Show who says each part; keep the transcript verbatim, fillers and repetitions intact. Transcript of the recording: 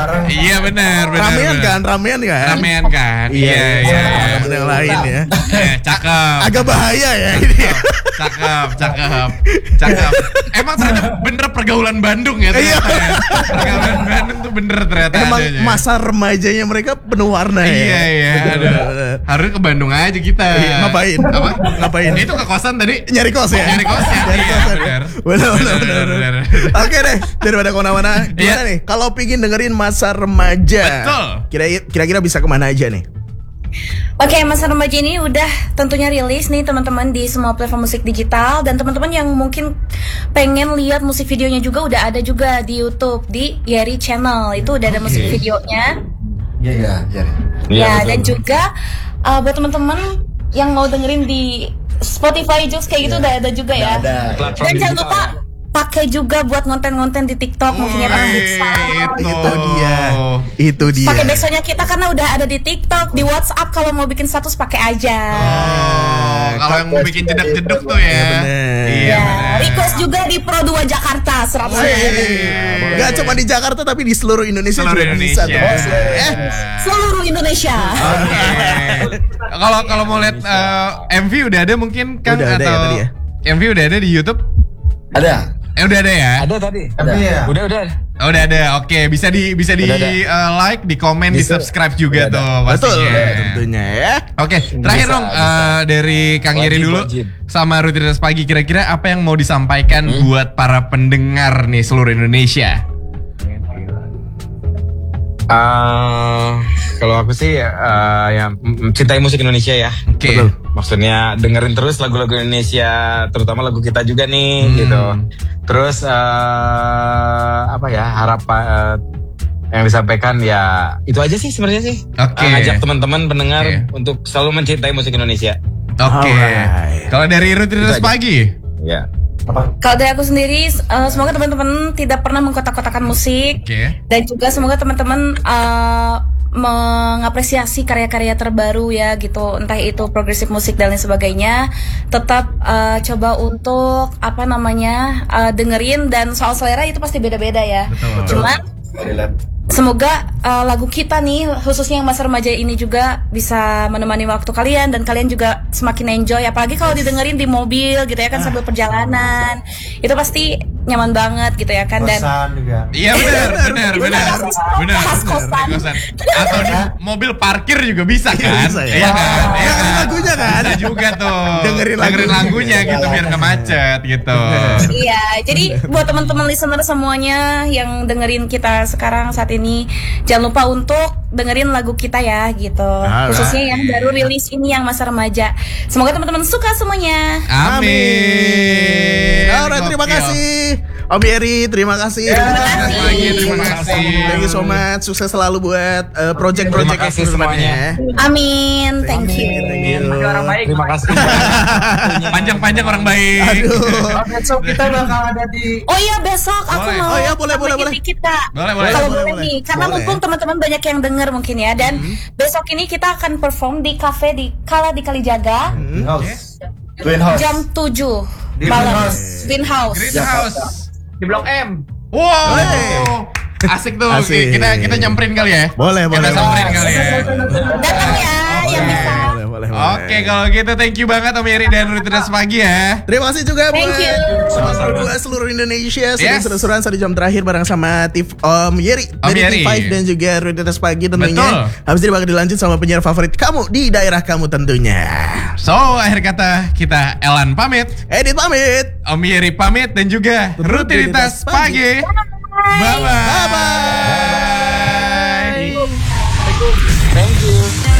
Speaker 1: Iya benar, benar.
Speaker 2: Ramean
Speaker 1: benar.
Speaker 2: kan, ramean kan?
Speaker 1: Ramean kan.
Speaker 2: Iya,
Speaker 1: Iya,
Speaker 2: iya.
Speaker 1: iya.
Speaker 2: Temen yang lain ya.
Speaker 1: Eh, cakep.
Speaker 2: Agak bahaya ya ini.
Speaker 1: Cakep, cakep, cakep. Emang ternyata bener pergaulan Bandung ya ternyata ya. Pergaulan Bandung tuh bener ternyata
Speaker 2: Emang
Speaker 1: adanya.
Speaker 2: masa remajanya mereka penuh warna ya.
Speaker 1: Iya, iya. Aduh. Harusnya ke Bandung aja kita.
Speaker 2: Iya, ngapain?
Speaker 1: Apa?
Speaker 2: Ngapain?
Speaker 1: Itu ke kosan tadi.
Speaker 2: Nyari kos ya?
Speaker 1: Nyari kos ya?
Speaker 2: Nyari
Speaker 1: Iya,
Speaker 2: kos ya?
Speaker 1: bener.
Speaker 2: Bener, bener,
Speaker 1: Bener,
Speaker 2: bener,
Speaker 1: bener.
Speaker 2: Oke deh, daripada kemana-mana, gimana
Speaker 1: Iya.
Speaker 2: nih? Kalau pingin dengerin masa remaja,
Speaker 1: Betul.
Speaker 2: kira- kira-kira bisa kemana aja nih?
Speaker 3: Oke, masa remaja ini udah tentunya rilis nih teman-teman di semua platform musik digital, dan teman-teman yang mungkin pengen lihat musik videonya juga udah ada juga di YouTube di Yeri Channel. Itu udah ada musik videonya.
Speaker 4: Iya, iya, iya.
Speaker 3: Ya, dan juga uh, buat teman-teman yang mau dengerin di Spotify Joox kayak gitu udah ada juga ya.
Speaker 4: Ada.
Speaker 3: Dan jangan lupa pakai juga buat ngonten-ngonten di TikTok mungkin ya.
Speaker 1: Wih, itu.
Speaker 2: Itu dia. Itu dia.
Speaker 3: Pakai backsoundnya kita karena udah ada di TikTok, di WhatsApp kalau mau bikin status pakai aja.
Speaker 1: Oh, kalau yang mau bikin jedak-jeduk tuh ya.
Speaker 2: Iya, bener.
Speaker 1: Iya,
Speaker 3: Ya,
Speaker 1: bener.
Speaker 3: request juga di Pro dua Jakarta seratus.
Speaker 2: Wih, Gak cuma di Jakarta tapi di seluruh Indonesia
Speaker 1: Seluruh
Speaker 2: juga bisa
Speaker 1: Indonesia.
Speaker 2: tuh. Eh,
Speaker 3: Seluruh Indonesia.
Speaker 1: Oke. Kalau kalau mau lihat eh, M V udah ada mungkin kan
Speaker 2: Udah ada
Speaker 1: atau
Speaker 2: ya tadi ya?
Speaker 1: M V udah ada di YouTube?
Speaker 4: Ada.
Speaker 1: Eh udah ada ya?
Speaker 5: Ada tadi.
Speaker 4: Ada.
Speaker 5: Udah udah.
Speaker 1: Oh, udah ada. Oke, bisa di bisa di
Speaker 5: Udah ada.
Speaker 1: eh, like, di komen, di
Speaker 5: Bisa.
Speaker 1: subscribe juga
Speaker 5: Udah ada.
Speaker 1: tuh
Speaker 2: betul
Speaker 1: pastinya.
Speaker 2: tentunya ya.
Speaker 1: Oke, terakhir
Speaker 5: Bisa,
Speaker 1: dong
Speaker 5: bisa.
Speaker 1: eh, dari Kang Yeri
Speaker 5: Wajib,
Speaker 1: dulu
Speaker 5: wajib.
Speaker 1: sama Rutinitas Pagi, kira-kira apa yang mau disampaikan
Speaker 5: Hmm?
Speaker 1: buat para pendengar nih seluruh Indonesia?
Speaker 5: Eh, kalau aku sih eh, ya m- cintai musik Indonesia ya.
Speaker 1: Oke.
Speaker 2: Betul.
Speaker 5: Maksudnya dengerin terus lagu-lagu Indonesia, terutama lagu kita juga nih
Speaker 1: Hmm.
Speaker 5: gitu. Terus eh, apa ya harap eh, yang disampaikan ya itu aja sih sebenarnya sih.
Speaker 1: Oke.
Speaker 5: Eh, ngajak teman-teman pendengar
Speaker 1: Oke.
Speaker 5: untuk selalu mencintai musik Indonesia.
Speaker 1: Oke.
Speaker 2: Alright.
Speaker 1: Kalau dari Rutinitas
Speaker 5: Itu aja.
Speaker 1: Pagi?
Speaker 5: Ya.
Speaker 3: Kalau dari aku sendiri, eh, semoga teman-teman tidak pernah mengkotak-kotakan musik.
Speaker 1: Oke.
Speaker 3: Dan juga semoga teman-teman eh, mengapresiasi karya-karya terbaru ya gitu, entah itu progresif musik dan lain sebagainya. Tetap eh, coba untuk apa namanya eh, dengerin, dan soal selera itu pasti beda-beda ya.
Speaker 1: Betul.
Speaker 3: Cuman semoga eh, lagu kita nih khususnya yang masa remaja ini juga bisa menemani waktu kalian, dan kalian juga semakin enjoy, apalagi kalau didengerin di mobil gitu ya kan sambil perjalanan. Itu pasti nyaman banget gitu ya kan. Dan
Speaker 4: Kosan juga.
Speaker 1: Iya benar, benar, benar, benar.
Speaker 3: Khas kosan.
Speaker 1: Di kosan. Atau di mobil parkir juga bisa kan?
Speaker 2: bisa ya.
Speaker 1: Iya kan? Iya
Speaker 2: Dengerin
Speaker 1: kan?
Speaker 2: lagunya kan?
Speaker 1: Bisa juga tuh.
Speaker 2: Dengerin
Speaker 1: lagunya
Speaker 2: lagunya.
Speaker 1: gitu biar nggak macet gitu.
Speaker 3: Iya, jadi buat teman-teman listener semuanya yang dengerin kita sekarang saat ini, jangan lupa untuk dengerin lagu kita ya gitu.
Speaker 2: Alright.
Speaker 3: Khususnya yang baru rilis ini yang masa remaja. Semoga teman-teman suka semuanya.
Speaker 1: Amin.
Speaker 2: Alright, terima
Speaker 1: Gokil.
Speaker 2: kasih Om Yeri, terima kasih.
Speaker 1: Terima kasih, terima kasih.
Speaker 2: Thank you so much. Sukses selalu buat uh, project-project
Speaker 5: Terima kasih
Speaker 2: ke depannya.
Speaker 3: Amin, thank you.
Speaker 2: Thank you.
Speaker 5: Terima kasih.
Speaker 1: Panjang-panjang orang baik.
Speaker 2: Aduh.
Speaker 4: Besok kita bakal ada di
Speaker 3: Oh iya, besok aku
Speaker 1: Boleh.
Speaker 3: mau
Speaker 2: Oh iya, boleh, boleh,
Speaker 3: sampaikan
Speaker 2: boleh.
Speaker 3: dikit, Kak.
Speaker 1: Boleh, boleh.
Speaker 3: Kalau
Speaker 2: Boleh,
Speaker 3: boleh
Speaker 2: boleh.
Speaker 3: nih, karena
Speaker 2: Boleh.
Speaker 3: mumpung teman-teman banyak yang denger mungkin ya, dan besok ini kita akan perform di cafe di Kala di Kalijaga
Speaker 4: House. Twin House.
Speaker 3: jam tujuh
Speaker 4: Di
Speaker 3: malam.
Speaker 4: Greenhouse.
Speaker 3: Greenhouse.
Speaker 1: Greenhouse.
Speaker 4: Di Blok M.
Speaker 1: Wow.
Speaker 2: Hey.
Speaker 1: Asik tuh.
Speaker 2: Asik.
Speaker 1: Kita kita nyamperin kali ya.
Speaker 2: Boleh,
Speaker 1: Kita
Speaker 2: boleh,
Speaker 1: samperin
Speaker 2: boleh.
Speaker 1: kali ya.
Speaker 3: Datang ya, yang bisa.
Speaker 2: Boleh, boleh, boleh.
Speaker 1: Oke, kalau gitu thank you banget Om Yeri dan Rutinitas Pagi ya.
Speaker 2: Terima kasih juga
Speaker 3: Thank
Speaker 2: buat
Speaker 3: you.
Speaker 2: semua berdua seluruh Indonesia. Sedang
Speaker 1: Yes.
Speaker 2: seru-seruan satu jam terakhir bareng sama Tif Om Yeri
Speaker 1: Om
Speaker 2: dari
Speaker 1: Yeri.
Speaker 2: T lima dan juga Rutinitas Pagi tentunya.
Speaker 1: Betul.
Speaker 2: Habis ini bakal dilanjut sama penyiar favorit kamu di daerah kamu tentunya.
Speaker 1: So, akhir kata kita Elan pamit,
Speaker 2: Edit pamit.
Speaker 1: Om Yeri pamit, dan juga Rutinitas Pagi. Bye-bye.
Speaker 2: Bye-bye.
Speaker 1: Bye-bye.
Speaker 5: Thank you.